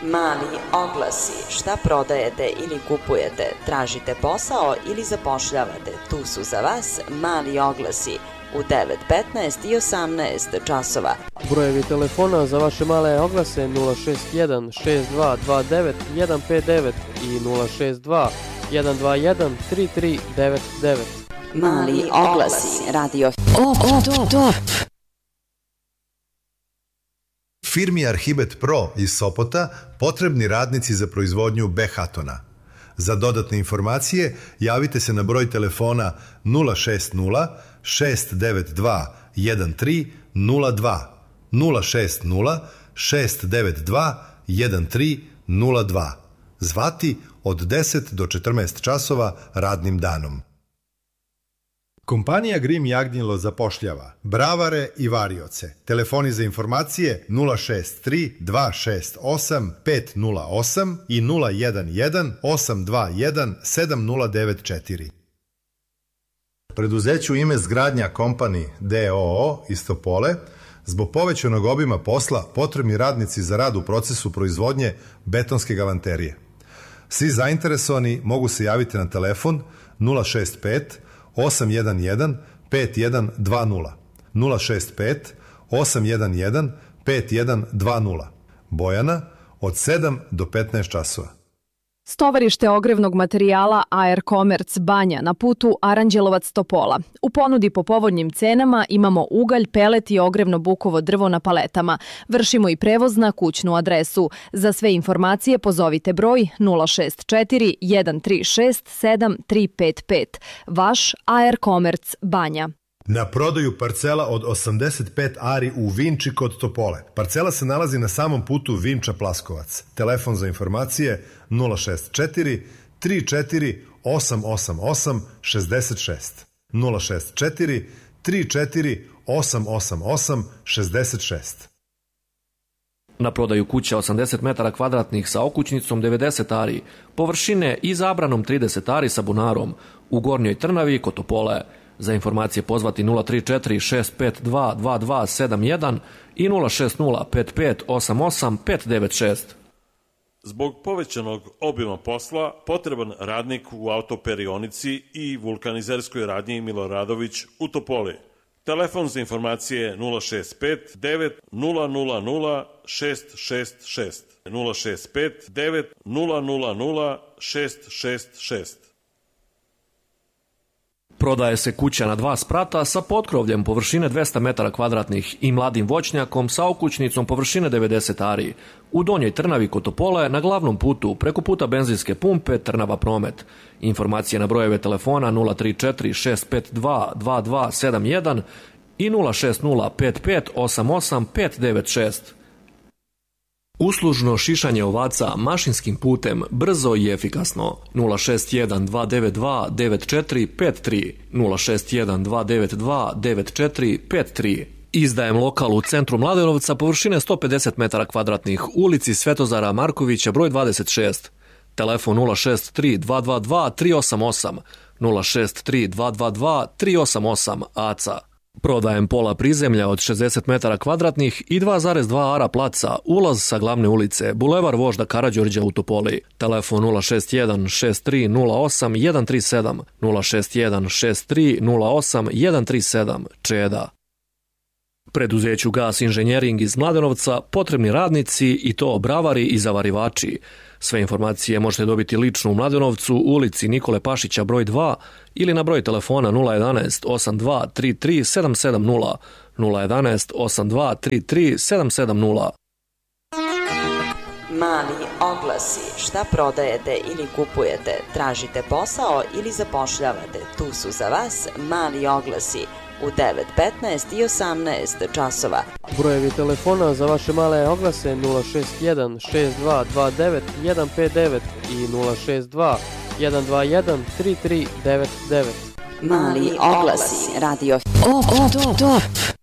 Mali oglasi. Šta prodajete ili kupujete? Tražite posao ili zapošljavate? Tu su za vas mali oglasi u 9, 15 i 18 časova. Brojevi telefona za vaše male oglase 061 6229 159 i 062 121 3399. Mali oglasi. Radio Top. Firmi Arhibet Pro iz Sopota potrebni radnici za proizvodnju Behatona. Za dodatne informacije javite se na broj telefona 060 692 1302 060 692 1302. Zvati od 10 do 14 časova radnim danom. Kompanija Grim Jagnjilo zapošljava bravare i varioce. Telefoni za informacije 063 268 508 i 011 821 7094. Preduzeću ime Zgradnja Company DOO iz Topole zbog povećanog obima posla potrebni radnici za rad u procesu proizvodnje betonske galanterije. Svi zainteresovani mogu se javiti na telefon 065 811 5120 065 811 5120. Bojana od 7 do 15 časova. Stovarište ogrevnog materijala AR Commerce Banja na putu Aranđelovac-Topola. U ponudi po povoljnim cenama imamo ugalj, pelet i ogrevno bukovo drvo na paletama. Vršimo i prevoz na kućnu adresu. Za sve informacije pozovite broj 064 136 7355. Vaš AR Commerce Banja. Na prodaju parcela od 85 ari u Vinči kod Topole. Parcela se nalazi na samom putu Vinča-Plaskovac. Telefon za informacije 064 34 888 66. 064 34 888 66. Na prodaju kuća 80 metara kvadratnih sa okućnicom 90 ari, površine i zabranom 30 ari sa bunarom u Gornjoj Trnavi kod Topole. Za informacije pozvati 034 652 2271 i 060 55 88 596. Zbog povećanog obima posla, potreban radnik u autoperionici i vulkanizerskoj radnji Miloradović u Topoli. Telefon za informacije 065 9 000 666 065 9 000 666. Prodaje se kuća na 2 sprata sa potkrovljem površine 200 metara kvadratnih i mladim voćnjakom sa okućnicom površine 90 ari. U Donjoj Trnavi kod Topole na glavnom putu preko puta benzinske pumpe Trnava Promet. Informacije na brojeve telefona 034 652 2271 i 060 55 88 596. Uslužno šišanje ovaca mašinskim putem brzo i efikasno 061 292 9453 061 292 9453. Izdajem lokal u centru Mladenovca površine 150 metara kvadratnih, ulici Svetozara Markovića broj 26. Telefon 063 222 388 063 222 388 ACA. Prodajem pola prizemlja od 60 metara kvadratnih i 2,2 ara placa, ulaz sa glavne ulice, bulevar vožda Karađorđa u Topoli. Telefon 061 63 08 137 061 63 08 137 Čeda. Preduzeću Gas Inženjering iz Mladenovca potrebni radnici i to bravari i zavarivači. Sve informacije možete dobiti lično u Mladenovcu, ulici Nikole Pašića broj 2 ili na broj telefona 011 82 33 770 011 82 33 770. Mali oglasi. Šta prodajete ili kupujete? Tražite posao ili zapošljavate? Tu su za vas mali oglasi u 9, 15 i 18 časova. Brojevi telefona za vaše male oglase 061 6229 159 i 062 121 3399. Mali oglasi. Radio Top.